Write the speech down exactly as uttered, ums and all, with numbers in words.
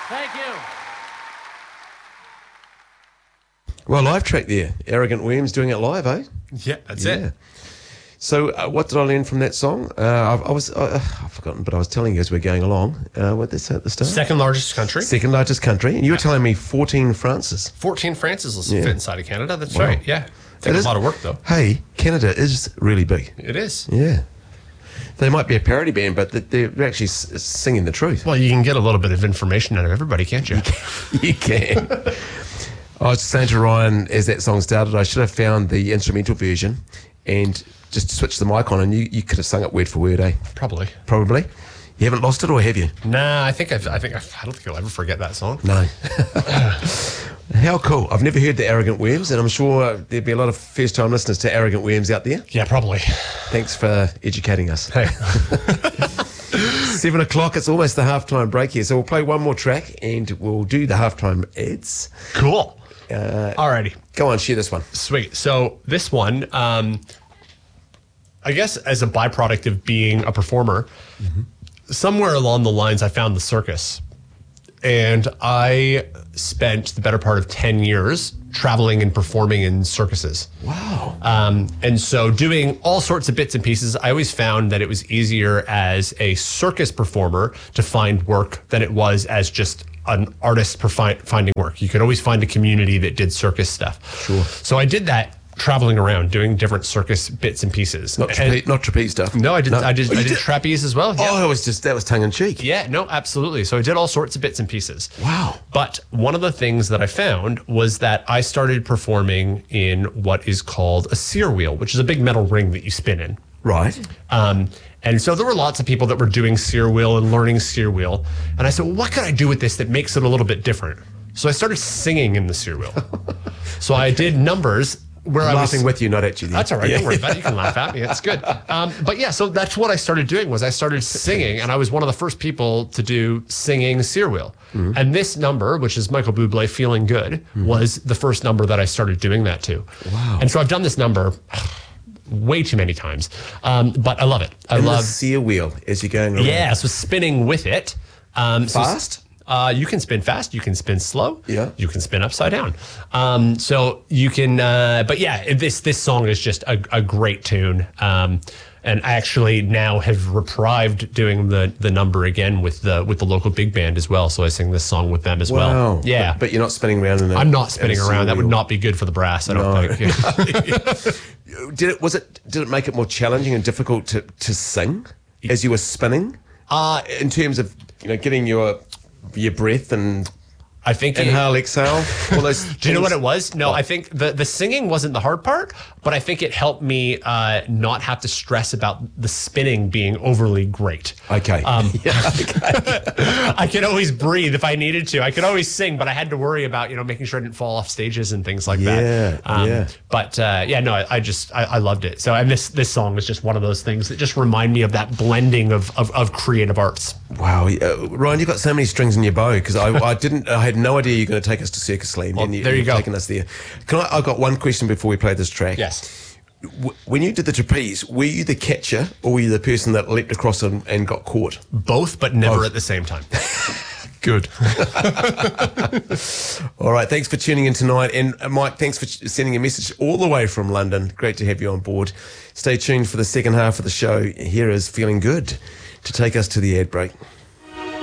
Thank you. Well, live track there. Arrogant Worms doing it live, eh? Yeah, that's Yeah. it. So, uh, what did I learn from that song? Uh, I, I was, uh, I've forgotten, but I was telling you as we're going along. Uh, what did they say at the start? Second largest country. Second largest country. And you were telling me fourteen Frances. fourteen Frances will Yeah. fit inside of Canada. That's Wow. right. Yeah. Take It a is- lot of work, though. Hey, Canada is really big. It is. Yeah. They might be a parody band, but they're actually s- singing the truth. Well, you can get a little bit of information out of everybody, can't you? You can. I was saying to Ryan as that song started, I should have found the instrumental version and just switched the mic on, and you, you could have sung it word for word, eh? Probably. Probably. You haven't lost it, or have you? Nah, I think I've, I think I've, I don't think I'll ever forget that song. No. How cool. I've never heard the Arrogant Worms, and I'm sure there'd be a lot of first-time listeners to Arrogant Worms out there. Yeah, probably. Thanks for educating us. Hey. Seven o'clock, it's almost the halftime break here, so we'll play one more track, and we'll do the halftime ads. Cool. Uh, Alrighty. Go on, share this one. Sweet. So this one, um, I guess as a byproduct of being a performer, mm-hmm. somewhere along the lines I found the circus. And I spent the better part of ten years traveling and performing in circuses. Wow. Um, and so doing all sorts of bits and pieces, I always found that it was easier as a circus performer to find work than it was as just an artist for fi- finding work. You could always find a community that did circus stuff. Sure. So I did that traveling around doing different circus bits and pieces. Not, And- trape- not trapeze stuff. no, I did. No. I did. Oh, you I did, did- trapeze as well. Yeah. Oh, it was just, that was tongue in cheek. Yeah, no, absolutely. So I did all sorts of bits and pieces. Wow. But one of the things that I found was that I started performing in what is called a sear wheel, which is a big metal ring that you spin in. Right. Um, and so there were lots of people that were doing sear wheel and learning sear wheel. And I said, well, what can I do with this that makes it a little bit different? So I started singing in the sear wheel. So I did numbers where I was Laughing with you, not at you. Then. That's all right. Yeah. Don't worry about it. You can laugh at me. It's good. Um, but yeah, so that's what I started doing was I started singing, and I was one of the first people to do singing sear wheel. Mm-hmm. And this number, which is Michael Bublé, Feeling Good, mm-hmm. was the first number that I started doing that to. Wow. And so I've done this number way too many times, um, but I love it. I and love the sear wheel as you're going around. Yeah, so spinning with it. Um, so Fast? Uh, you can spin fast. You can spin slow. Yeah. You can spin upside down. Um, so you can, uh, but yeah, this this song is just a, a great tune. Um, and I actually now have reprived doing the the number again with the with the local big band as well. So I sing this song with them as Wow. well. Yeah. But, but you're not spinning around in a I'm not spinning in a sear around. That would wheel. not be good for the brass. I don't No. think. Did it was it did it make it more challenging and difficult to, to sing as you were spinning? Uh, In terms of, you know, getting your your breath and I think it- inhale, exhale. All those Do you know things? what it was? No, I think the, the singing wasn't the hard part, but I think it helped me uh, not have to stress about the spinning being overly great. Okay. Um, yeah, okay. I could always breathe if I needed to. I could always sing, but I had to worry about, you know, making sure I didn't fall off stages and things like Yeah, that. Um, yeah. But uh, yeah, no, I, I just, I, I loved it. So, and this, this song is just one of those things that just remind me of that blending of, of, of creative arts. Wow, uh, Ryan, you've got so many strings in your bow because I, I didn't, I had no idea you're going to take us to Circus Land. Well, and there you you've go. Taken us there. Can I? I've got one question before we play this track. Yes. W- When you did the trapeze, were you the catcher or were you the person that leapt across and, and got caught? Both, but never Both. at the same time. Good. All right, thanks for tuning in tonight. And uh, Mike, thanks for ch- sending a message all the way from London. Great to have you on board. Stay tuned for the second half of the show. Here is Feeling Good to take us to the ad break.